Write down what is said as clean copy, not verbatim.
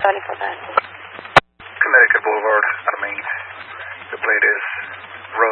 Connecticut Boulevard, out of Maine. The plate is